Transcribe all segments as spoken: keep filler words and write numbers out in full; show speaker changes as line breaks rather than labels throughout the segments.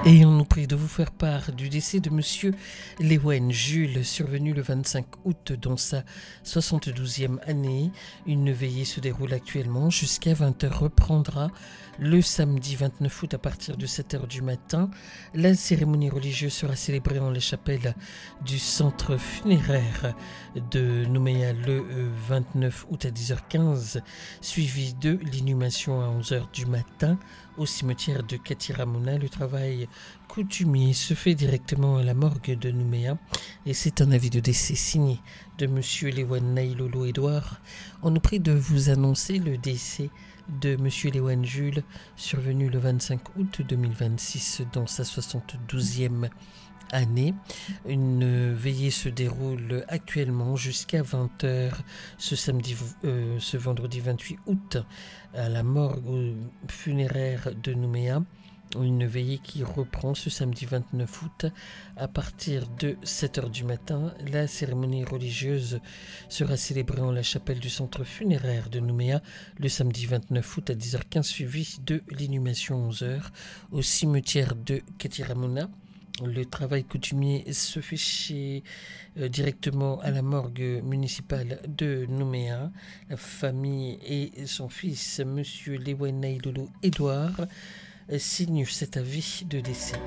Et on nous prie de vous faire part du décès de Monsieur Lewen Jules, survenu le vingt-cinq août dans sa soixante-douzième année. Une veillée se déroule actuellement. Jusqu'à vingt heures reprendra le samedi vingt-neuf août à partir de sept heures du matin. La cérémonie religieuse sera célébrée en la chapelle du centre funéraire de Nouméa le vingt-neuf août à dix heures quinze, suivi de l'inhumation à onze heures du matin au cimetière de Katiramona. Le travail coutumier se fait directement à la morgue de Nouméa et c'est un avis de décès signé de Monsieur Lewen Nailolo Edouard. On nous prie de vous annoncer le décès de Monsieur Lewen Jules, survenu le vingt-cinq août deux mille vingt-six dans sa soixante-douzième année. Une veillée se déroule actuellement jusqu'à vingt heures ce samedi, euh, ce vendredi vingt-huit août à la morgue funéraire de Nouméa. Une veillée qui reprend ce samedi vingt-neuf août à partir de sept heures du matin. La cérémonie religieuse sera célébrée en la chapelle du centre funéraire de Nouméa le samedi vingt-neuf août à dix heures quinze, suivi de l'inhumation à onze heures au cimetière de Katiramona. Le travail coutumier se fait chez, euh, directement à la morgue municipale de Nouméa. La famille et son fils, Monsieur Lewen Nailolo Edouard, euh, signent cet avis de décès.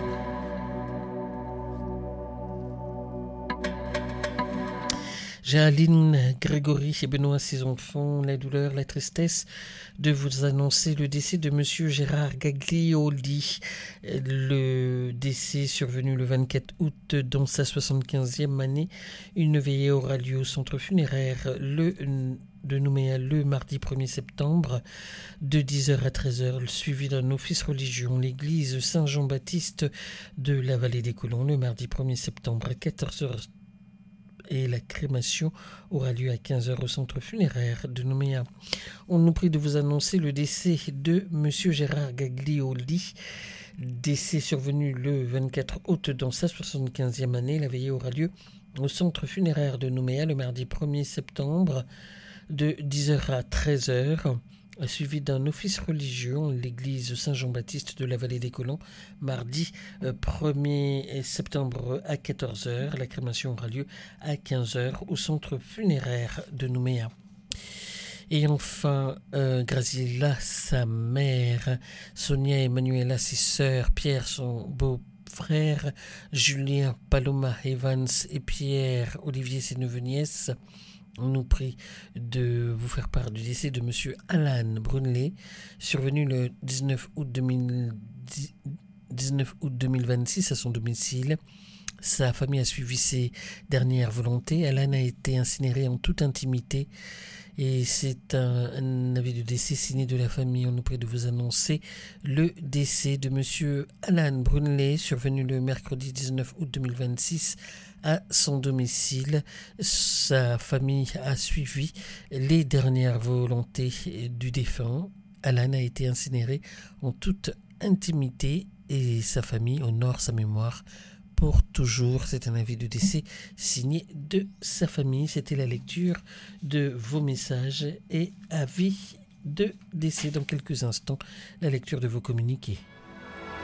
J'ai Aline, Grégory et Benoît, ses enfants, la douleur, la tristesse de vous annoncer le décès de Monsieur Gérard Gaglioli. Le décès survenu le vingt-quatre août dans sa soixante-quinzième année. Une veillée aura lieu au centre funéraire le, de Nouméa le mardi premier septembre de dix heures à treize heures, suivi d'un office religieux en l'église Saint-Jean-Baptiste de la Vallée des Colons le mardi premier septembre à quatorze heures. Et la crémation aura lieu à quinze heures au centre funéraire de Nouméa. On nous prie de vous annoncer le décès de Monsieur Gérard Gaglioli, décès survenu le vingt-quatre août dans sa soixante-quinzième année. La veillée aura lieu au centre funéraire de Nouméa le mardi premier septembre de dix heures à treize heures, suivi d'un office religieux en l'église Saint-Jean-Baptiste de la Vallée des Colons, mardi premier septembre à quatorze heures. La crémation aura lieu à quinze heures au centre funéraire de Nouméa. Et enfin, euh, Graziella, sa mère, Sonia et Manuela, ses sœurs, Pierre, son beau-frère, Julien, Paloma, Evans et Pierre, Olivier, ses neveux-nièces. On nous prie de vous faire part du décès de Monsieur Alan Brunley, survenu le dix-neuf août deux mille vingt-six à son domicile. Sa famille a suivi ses dernières volontés. Alan a été incinéré en toute intimité et c'est un, un avis de décès signé de la famille. On nous prie de vous annoncer le décès de Monsieur Alan Brunley, survenu le mercredi dix-neuf août deux mille vingt-six à son domicile. Sa famille a suivi les dernières volontés du défunt. Alan a été incinéré en toute intimité et sa famille honore sa mémoire pour toujours. C'est un avis de décès signé de sa famille. C'était la lecture de vos messages et avis de décès. Dans quelques instants, la lecture de vos communiqués.